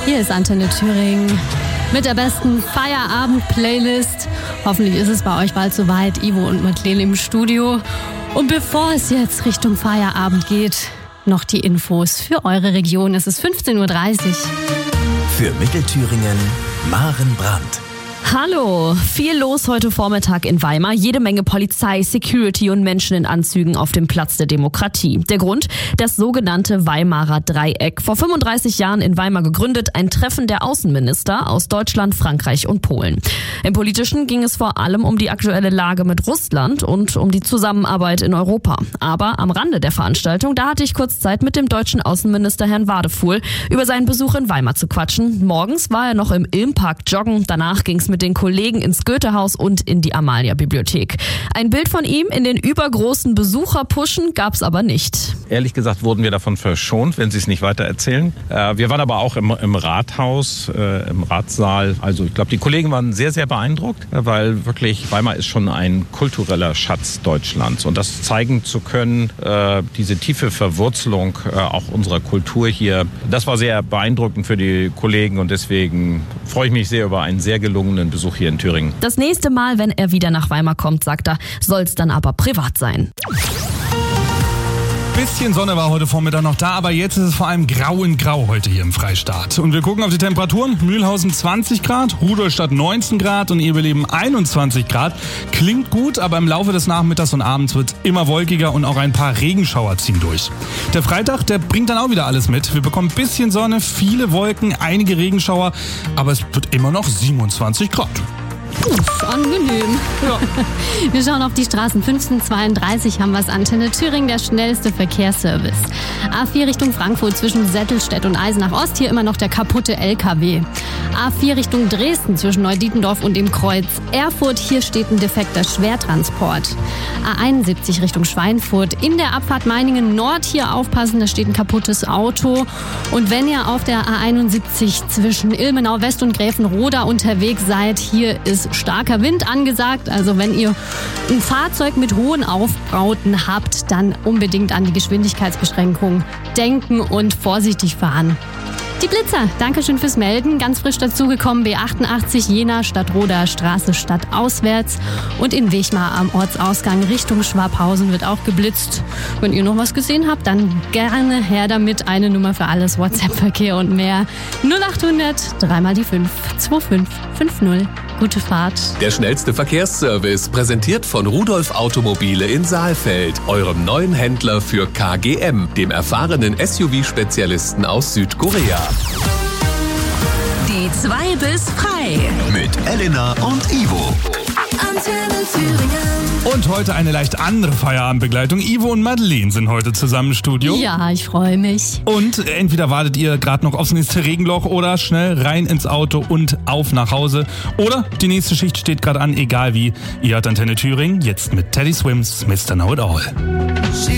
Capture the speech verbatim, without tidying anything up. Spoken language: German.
Hier ist Antenne Thüringen mit der besten Feierabend-Playlist. Hoffentlich ist es bei euch bald soweit. Ivo und Madeleine im Studio. Und bevor es jetzt Richtung Feierabend geht, noch die Infos für eure Region. Es ist fünfzehn Uhr dreißig. Für Mittelthüringen, Maren Brandt. Hallo, viel los heute Vormittag in Weimar. Jede Menge Polizei, Security und Menschen in Anzügen auf dem Platz der Demokratie. Der Grund? Das sogenannte Weimarer Dreieck. Vor fünfunddreißig Jahren in Weimar gegründet, ein Treffen der Außenminister aus Deutschland, Frankreich und Polen. Im Politischen ging es vor allem um die aktuelle Lage mit Russland und um die Zusammenarbeit in Europa. Aber am Rande der Veranstaltung, da hatte ich kurz Zeit, mit dem deutschen Außenminister Herrn Wadefuhl über seinen Besuch in Weimar zu quatschen. Morgens war er noch im Ilmpark joggen, danach ging es mit den Kollegen ins Goethehaus und in die Amalia-Bibliothek. Ein Bild von ihm in den übergroßen Besucherpuschen gab's aber nicht. Ehrlich gesagt wurden wir davon verschont, wenn Sie es nicht weiter erzählen. Äh, wir waren aber auch im, im Rathaus, äh, im Ratssaal. Also ich glaube, die Kollegen waren sehr, sehr beeindruckt, weil wirklich Weimar ist schon ein kultureller Schatz Deutschlands. Und das zeigen zu können, äh, diese tiefe Verwurzelung äh, auch unserer Kultur hier, das war sehr beeindruckend für die Kollegen. Und deswegen freue ich mich sehr über einen sehr gelungenen Besuch hier in Thüringen. Das nächste Mal, wenn er wieder nach Weimar kommt, sagt er, soll es dann aber privat sein. Bisschen Sonne war heute Vormittag noch da, aber jetzt ist es vor allem grau in grau heute hier im Freistaat. Und wir gucken auf die Temperaturen. Mühlhausen zwanzig Grad, Rudolstadt neunzehn Grad und Eberleben einundzwanzig Grad. Klingt gut, aber im Laufe des Nachmittags und Abends wird es immer wolkiger und auch ein paar Regenschauer ziehen durch. Der Freitag, der bringt dann auch wieder alles mit. Wir bekommen ein bisschen Sonne, viele Wolken, einige Regenschauer, aber es wird immer noch siebenundzwanzig Grad. Uff, angenehm. Ja. Wir schauen auf die Straßen. fünfzehn zweiunddreißig haben wir es. Antenne Thüringen, der schnellste Verkehrsservice. A vier Richtung Frankfurt zwischen Settelstedt und Eisenach Ost. Hier immer noch der kaputte L K W. A vier Richtung Dresden zwischen Neudietendorf und dem Kreuz Erfurt. Hier steht ein defekter Schwertransport. A einundsiebzig Richtung Schweinfurt. In der Abfahrt Meiningen Nord hier aufpassen. Da steht ein kaputtes Auto. Und wenn ihr auf der A einundsiebzig zwischen Ilmenau West und Gräfenroda unterwegs seid, hier ist starker Wind angesagt. Also wenn ihr ein Fahrzeug mit hohen Aufbauten habt, dann unbedingt an die Geschwindigkeitsbeschränkung denken und vorsichtig fahren. Die Blitzer, Dankeschön fürs Melden. Ganz frisch dazugekommen B achtundachtzig Jena Stadtroder Straße stadtauswärts. Und in Wechmar am Ortsausgang Richtung Schwabhausen wird auch geblitzt. Wenn ihr noch was gesehen habt, dann gerne her damit. Eine Nummer für alles, WhatsApp-Verkehr und mehr. null achthundert, dreimal die fünf, zwei fünf fünf null. Gute Fahrt. Der schnellste Verkehrsservice, präsentiert von Rudolf Automobile in Saalfeld, eurem neuen Händler für K G M, dem erfahrenen S U V-Spezialisten aus Südkorea. Die zwei bis frei. Mit Elena und Ivo. Antenne Thüringen. Und heute eine leicht andere Feierabendbegleitung. Ivo und Madeleine sind heute zusammen im Studio. Ja, ich freue mich. Und entweder wartet ihr gerade noch aufs nächste Regenloch oder schnell rein ins Auto und auf nach Hause. Oder die nächste Schicht steht gerade an, egal wie. Ihr hört Antenne Thüringen, jetzt mit Teddy Swims, Mister Know It All.